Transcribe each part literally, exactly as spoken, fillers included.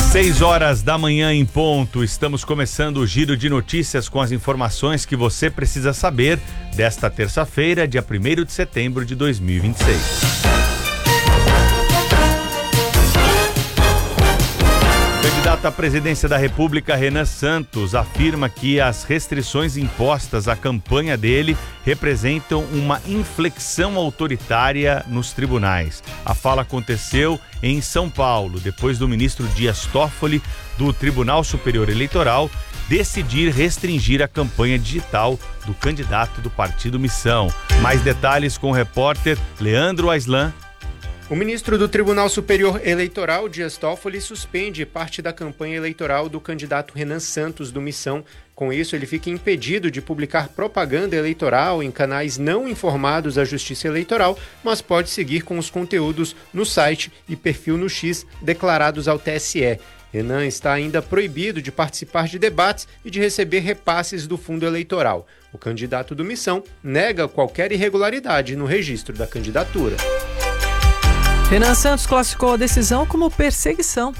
Seis horas da manhã em ponto, estamos começando o Giro de Notícias com as informações que você precisa saber desta terça-feira, dia primeiro de setembro de dois mil e vinte e seis. O candidato à presidência da República, Renan Santos, afirma que as restrições impostas à campanha dele representam uma inflexão autoritária nos tribunais. A fala aconteceu em São Paulo, depois do ministro Dias Toffoli, do Tribunal Superior Eleitoral, decidir restringir a campanha digital do candidato do Partido Missão. Mais detalhes com o repórter Leandro Aislan. O ministro do Tribunal Superior Eleitoral, Dias Toffoli, suspende parte da campanha eleitoral do candidato Renan Santos, do Missão. Com isso, ele fica impedido de publicar propaganda eleitoral em canais não informados à Justiça Eleitoral, mas pode seguir com os conteúdos no site e perfil no X declarados ao T S E. Renan está ainda proibido de participar de debates e de receber repasses do fundo eleitoral. O candidato do Missão nega qualquer irregularidade no registro da candidatura. Renan Santos classificou a decisão como perseguição.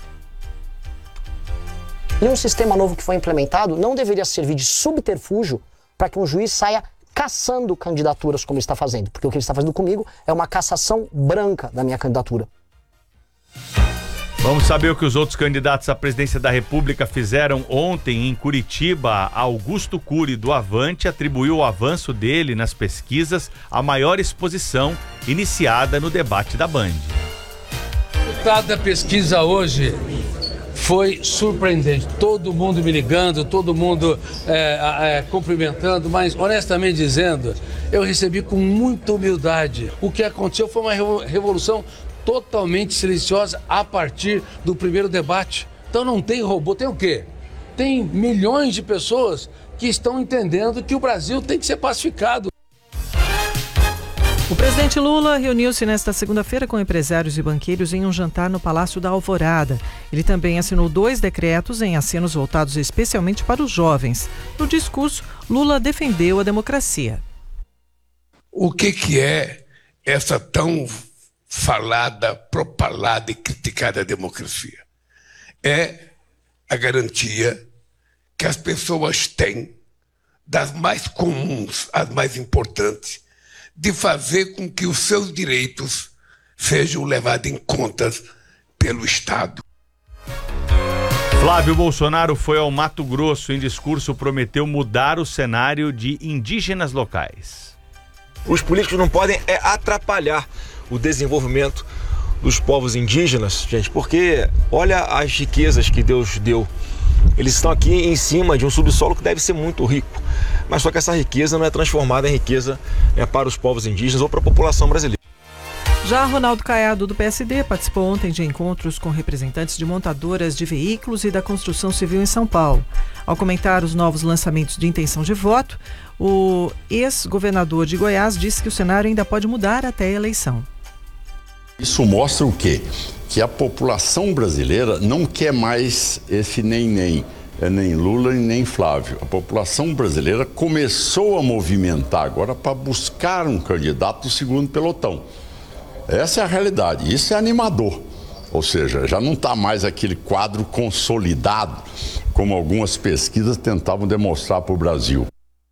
E um sistema novo que foi implementado não deveria servir de subterfúgio para que um juiz saia caçando candidaturas como ele está fazendo. Porque o que ele está fazendo comigo é uma cassação branca da minha candidatura. Vamos saber o que os outros candidatos à presidência da República fizeram ontem em Curitiba. Augusto Cury, do Avante, atribuiu o avanço dele nas pesquisas à maior exposição iniciada no debate da Band. O resultado da pesquisa hoje foi surpreendente. Todo mundo me ligando, todo mundo é, é, cumprimentando, mas honestamente dizendo, eu recebi com muita humildade. O que aconteceu foi uma revolução totalmente silenciosa a partir do primeiro debate. Então não tem robô, tem o quê? Tem milhões de pessoas que estão entendendo que o Brasil tem que ser pacificado. O presidente Lula reuniu-se nesta segunda-feira com empresários e banqueiros em um jantar no Palácio da Alvorada. Ele também assinou dois decretos em acenos voltados especialmente para os jovens. No discurso, Lula defendeu a democracia. O que que é essa tão falada, propalada e criticada democracia? É a garantia que as pessoas têm, das mais comuns às mais importantes, de fazer com que os seus direitos sejam levados em conta pelo Estado. Flávio Bolsonaro foi ao Mato Grosso. Em discurso, prometeu mudar o cenário de indígenas locais. Os políticos não podem é, atrapalhar o desenvolvimento dos povos indígenas, gente, porque olha as riquezas que Deus deu. Eles estão aqui em cima de um subsolo que deve ser muito rico, mas só que essa riqueza não é transformada em riqueza é, para os povos indígenas ou para a população brasileira. Já Ronaldo Caiado, do P S D, participou ontem de encontros com representantes de montadoras de veículos e da construção civil em São Paulo. Ao comentar os novos lançamentos de intenção de voto, o ex-governador de Goiás disse que o cenário ainda pode mudar até a eleição. Isso mostra o quê? Que a população brasileira não quer mais esse nem-nem, nem Lula e nem Flávio. A população brasileira começou a movimentar agora para buscar um candidato do segundo pelotão. Essa é a realidade, isso é animador. Ou seja, já não está mais aquele quadro consolidado, como algumas pesquisas tentavam demonstrar para o Brasil.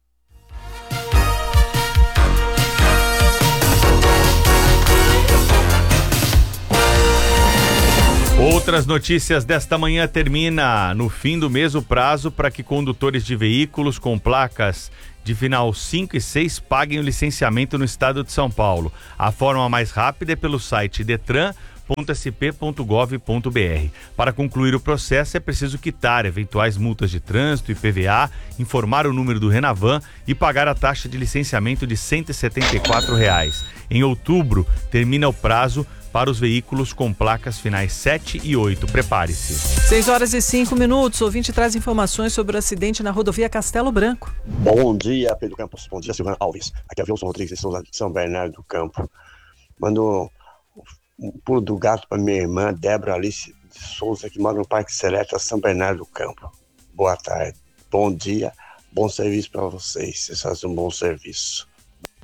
Outras notícias desta manhã. Termina no fim do mês o prazo para que condutores de veículos com placas de final cinco e seis paguem o licenciamento no estado de São Paulo. A forma mais rápida é pelo site detran ponto s p ponto gov ponto b r. Para concluir o processo é preciso quitar eventuais multas de trânsito e P V A, informar o número do Renavan e pagar a taxa de licenciamento de cento e setenta e quatro reais. Em outubro, termina o prazo para os veículos com placas finais sete e oito. Prepare-se. seis horas e cinco minutos. O ouvinte traz informações sobre o acidente na rodovia Castelo Branco. Bom dia, Pedro Campos. Bom dia, Silvana Alves. Aqui é Wilson Rodrigues de Souza, de São Bernardo do Campo. Mando um pulo do gato para minha irmã, Débora Alice de Souza, que mora no Parque Seleta, São Bernardo do Campo. Boa tarde, bom dia, bom serviço para vocês. Vocês fazem um bom serviço.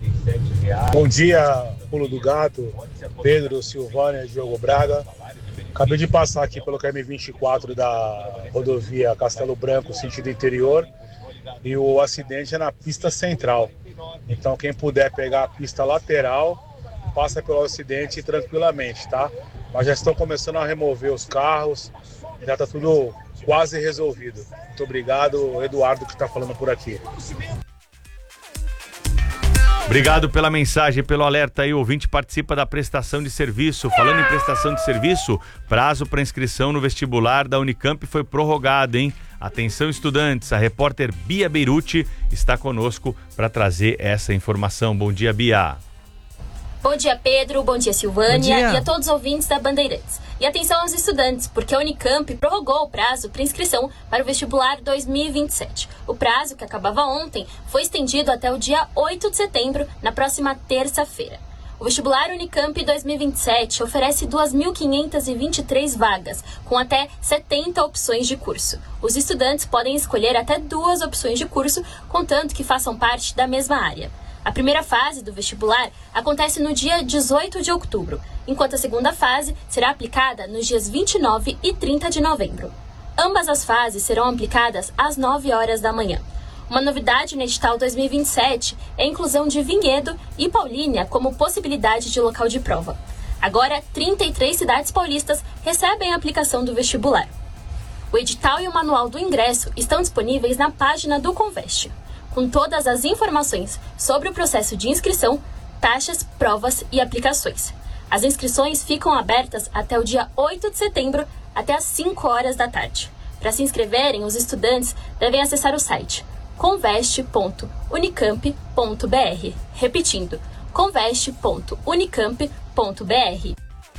Bom dia, pulo do gato, Pedro, Silvânia, Diogo Braga. Acabei de passar aqui pelo K M vinte e quatro da rodovia Castelo Branco, sentido interior, e o acidente é na pista central. Então quem puder pegar a pista lateral, passa pelo acidente tranquilamente, tá? Mas já estão começando a remover os carros, já está tudo quase resolvido. Muito obrigado, Eduardo, que está falando por aqui. Obrigado pela mensagem, pelo alerta aí. O ouvinte participa da prestação de serviço. Falando em prestação de serviço, prazo para inscrição no vestibular da Unicamp foi prorrogado, hein? Atenção, estudantes, a repórter Bia Beirute está conosco para trazer essa informação. Bom dia, Bia. Bom dia, Pedro. Bom dia, Silvânia. Bom dia. E a todos os ouvintes da Bandeirantes. E atenção aos estudantes, porque a Unicamp prorrogou o prazo para inscrição para o vestibular dois mil e vinte e sete. O prazo, que acabava ontem, foi estendido até o dia oito de setembro, na próxima terça-feira. O vestibular Unicamp dois mil e vinte e sete oferece duas mil quinhentas e vinte e três vagas, com até setenta opções de curso. Os estudantes podem escolher até duas opções de curso, contanto que façam parte da mesma área. A primeira fase do vestibular acontece no dia dezoito de outubro, enquanto a segunda fase será aplicada nos dias vinte e nove e trinta de novembro. Ambas as fases serão aplicadas às nove horas da manhã. Uma novidade no edital dois mil e vinte e sete é a inclusão de Vinhedo e Paulínia como possibilidade de local de prova. Agora, trinta e três cidades paulistas recebem a aplicação do vestibular. O edital e o manual do ingresso estão disponíveis na página do Conveste, com todas as informações sobre o processo de inscrição, taxas, provas e aplicações. As inscrições ficam abertas até o dia oito de setembro, até às cinco horas da tarde. Para se inscreverem, os estudantes devem acessar o site conveste ponto unicamp ponto br. Repetindo, conveste ponto unicamp ponto br.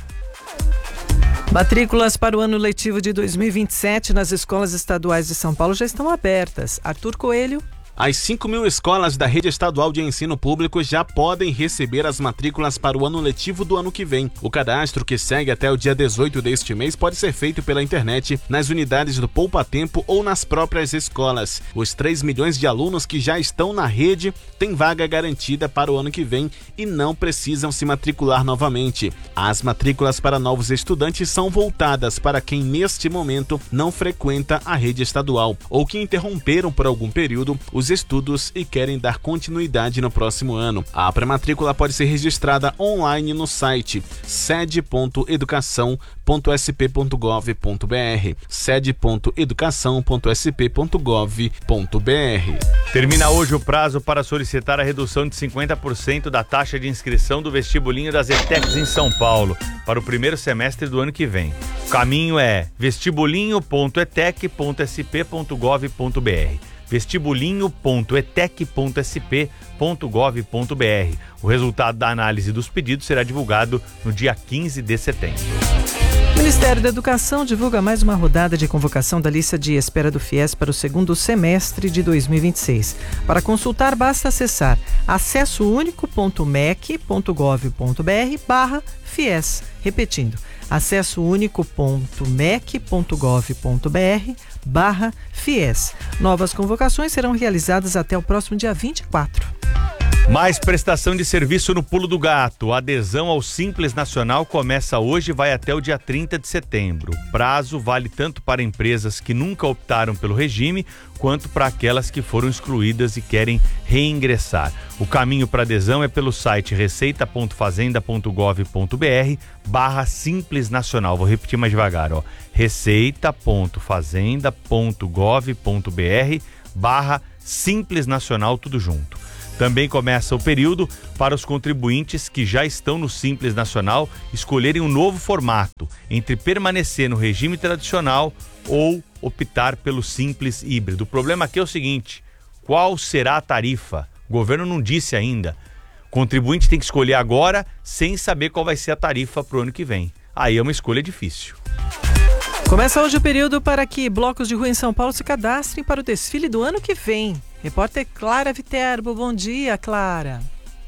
Matrículas para o ano letivo de dois mil e vinte e sete nas escolas estaduais de São Paulo já estão abertas. Arthur Coelho. As cinco mil escolas da rede estadual de ensino público já podem receber as matrículas para o ano letivo do ano que vem. O cadastro, que segue até o dia dezoito deste mês, pode ser feito pela internet, nas unidades do Poupa Tempo ou nas próprias escolas. Os três milhões de alunos que já estão na rede têm vaga garantida para o ano que vem e não precisam se matricular novamente. As matrículas para novos estudantes são voltadas para quem neste momento não frequenta a rede estadual ou que interromperam por algum período os estudos e querem dar continuidade no próximo ano. A pré-matrícula pode ser registrada online no site sede ponto educação ponto s p ponto gov ponto br, sede ponto educação ponto s p ponto gov ponto br. Termina hoje o prazo para solicitar a redução de cinquenta por cento da taxa de inscrição do vestibulinho das ETECs em São Paulo para o primeiro semestre do ano que vem. O caminho é vestibulinho ponto etec ponto s p ponto gov ponto br. vestibulinho ponto etec ponto s p ponto gov ponto br. O resultado da análise dos pedidos será divulgado no dia quinze de setembro. O Ministério da Educação divulga mais uma rodada de convocação da lista de espera do FIES para o segundo semestre de dois mil e vinte e seis. Para consultar, basta acessar acesso único ponto mec ponto gov ponto br barra FIES. Repetindo, acesso único ponto mec ponto gov ponto br barra FIES. Novas convocações serão realizadas até o próximo dia vinte e quatro. Mais prestação de serviço no Pulo do Gato. A adesão ao Simples Nacional começa hoje e vai até o dia trinta de setembro. O prazo vale tanto para empresas que nunca optaram pelo regime, quanto para aquelas que foram excluídas e querem reingressar. O caminho para adesão é pelo site receita ponto fazenda ponto gov ponto br barra Simples Nacional. Vou repetir mais devagar, ó. receita ponto fazenda ponto gov ponto br barra Simples Nacional, tudo junto. Também começa o período para os contribuintes que já estão no Simples Nacional escolherem um novo formato, entre permanecer no regime tradicional ou optar pelo Simples Híbrido. O problema aqui é o seguinte: qual será a tarifa? O governo não disse ainda. O contribuinte tem que escolher agora sem saber qual vai ser a tarifa para o ano que vem. Aí é uma escolha difícil. Começa hoje o período para que blocos de rua em São Paulo se cadastrem para o desfile do ano que vem. Repórter Clara Viterbo, bom dia, Clara.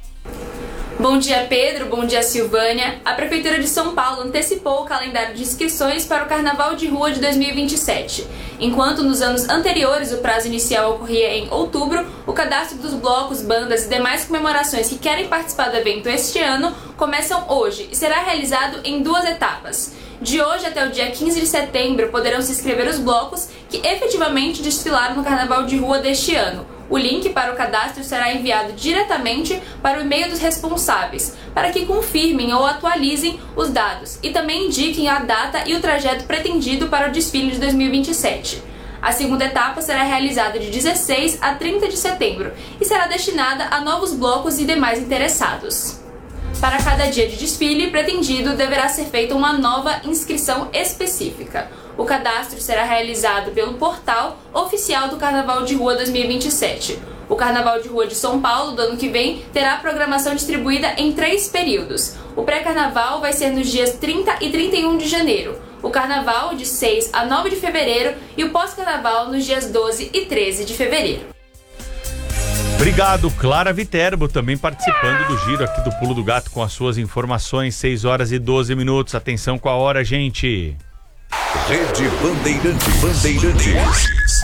Bom dia, Pedro. Bom dia, Silvânia. A Prefeitura de São Paulo antecipou o calendário de inscrições para o Carnaval de Rua de dois mil e vinte e sete. Enquanto nos anos anteriores o prazo inicial ocorria em outubro, o cadastro dos blocos, bandas e demais comemorações que querem participar do evento este ano começam hoje e será realizado em duas etapas. De hoje até o dia quinze de setembro poderão se inscrever os blocos que efetivamente desfilaram no Carnaval de Rua deste ano. O link para o cadastro será enviado diretamente para o e-mail dos responsáveis, para que confirmem ou atualizem os dados e também indiquem a data e o trajeto pretendido para o desfile de dois mil e vinte e sete. A segunda etapa será realizada de dezesseis a trinta de setembro e será destinada a novos blocos e demais interessados. Para cada dia de desfile pretendido, deverá ser feita uma nova inscrição específica. O cadastro será realizado pelo portal oficial do Carnaval de Rua dois mil e vinte e sete. O Carnaval de Rua de São Paulo do ano que vem terá a programação distribuída em três períodos. O pré-carnaval vai ser nos dias trinta e trinta e um de janeiro, o carnaval de seis a nove de fevereiro e o pós-carnaval nos dias doze e treze de fevereiro. Obrigado, Clara Viterbo, também participando do giro aqui do Pulo do Gato com as suas informações, seis horas e doze minutos. Atenção com a hora, gente. Rede Bandeirantes. Bandeirantes.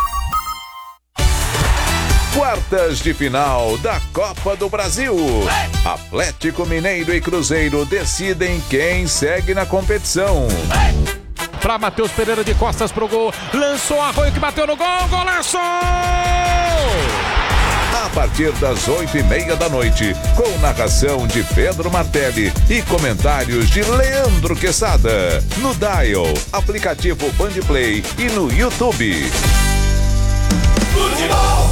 Quartas de final da Copa do Brasil. Atlético Mineiro e Cruzeiro decidem quem segue na competição. Para Matheus Pereira de costas pro gol, lançou Arroio que bateu no gol, golaço! A partir das oito e meia da noite, com narração de Pedro Martelli e comentários de Leandro Quesada, no Dial, aplicativo Bandplay e no YouTube. Futebol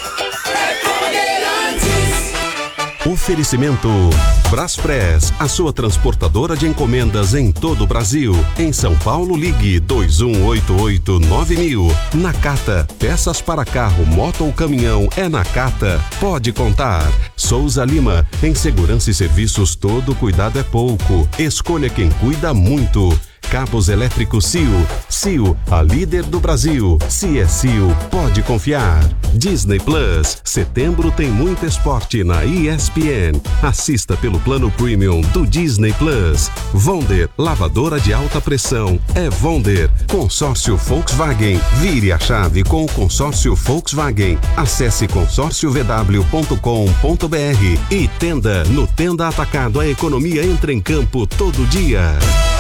é Bandeirantes. Oferecimento Braspress, a sua transportadora de encomendas em todo o Brasil. Em São Paulo, ligue dois um oito oito nove mil. Nakata, peças para carro, moto ou caminhão, é Nakata. Pode contar. Souza Lima, em segurança e serviços todo cuidado é pouco. Escolha quem cuida muito. Cabos elétricos C I O. C I O, a líder do Brasil. Se é C I O, pode confiar. Disney Plus. Setembro tem muito esporte na E S P N. Assista pelo plano premium do Disney Plus. Vonder, lavadora de alta pressão. É Vonder. Consórcio Volkswagen. Vire a chave com o consórcio Volkswagen. Acesse consórcio v w ponto com ponto b r. E Tenda. No Tenda Atacado, a economia entra em campo todo dia.